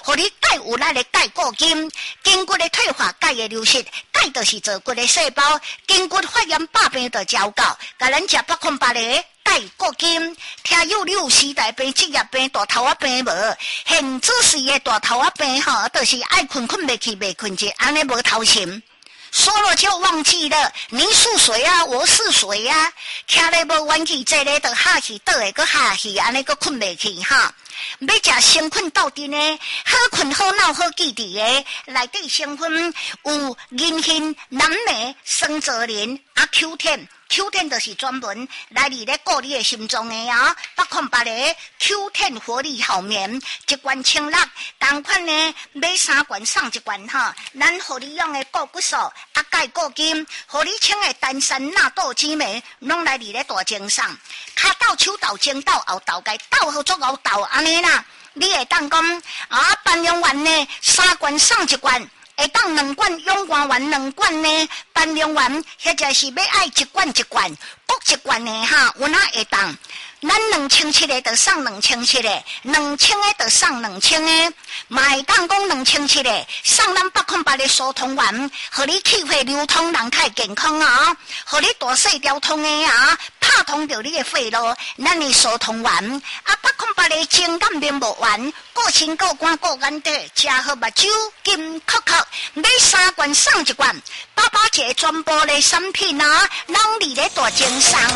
互你钙有力的钙固金，筋骨的退化，钙的流失，钙就是做骨的细胞，筋骨发炎百病就照到，甲咱食808个钙固金。听友你有时代病、职业病、大头仔病无？现主时的大头仔病吼，就是爱困袂去，袂困去，安尼无头神。说了就忘记了，你是谁啊？我是谁啊？听咧无元气，坐咧就下去，倒下个下去，安尼个困袂去哈。要食成分到底呢？好困好脑好记忆的，内底成分有银杏、蓝莓、生泽林、Q10 就是专门来你咧顾你的心脏的啊，808个 Q10 活力好眠，一罐清热，同款呢买3罐送1罐哈，咱互你用的固骨素、钙固金，互你清的丹参纳豆激酶，拢来你咧大精上，骹斗、手斗、前斗、后斗，该斗好做后斗安尼啦，你会当讲半用完呢3罐送1罐。会当2罐永光丸2罐呢，半量丸或者是要爱1罐1罐，各1罐的哈，有哪会当？咱2700个就送2700个，2000个就送2000个，嘛会当讲2700个送咱808个疏通丸，互你气血流通，人太健康啊！互你大细条通的啊，拍通着你的肺路，咱的疏通丸808个情感面膜丸，顾身顾肝顾眼底，吃好目睭金扣扣，买3罐送1罐，881个全部的产品啊，拢伫咧大精上。